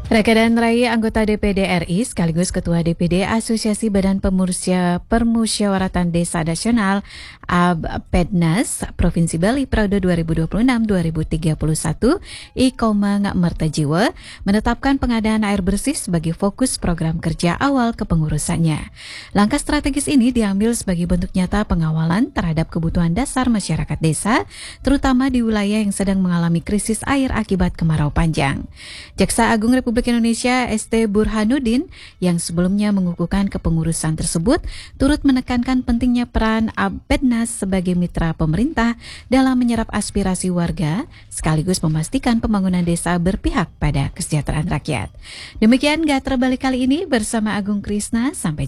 Rakadan Rai anggota DPD RI sekaligus Ketua DPD Asosiasi Badan Permusyawaratan Desa Nasional ABPEDNAS Provinsi Bali periode 2026-2031 Ikomang Mertajiwa menetapkan pengadaan air bersih sebagai fokus program kerja awal kepengurusannya. Langkah strategis ini diambil sebagai bentuk nyata pengawalan terhadap kebutuhan dasar masyarakat desa, terutama di wilayah yang sedang mengalami krisis air akibat kemarau panjang. Jaksa Agung Republik Indonesia ST Burhanuddin yang sebelumnya mengukuhkan kepengurusan tersebut turut menekankan pentingnya peran ABPEDNAS sebagai mitra pemerintah dalam menyerap aspirasi warga sekaligus memastikan pembangunan desa berpihak pada kesejahteraan rakyat. Demikian Gatra Balik kali ini bersama Agung Krisna, sampai jumpa.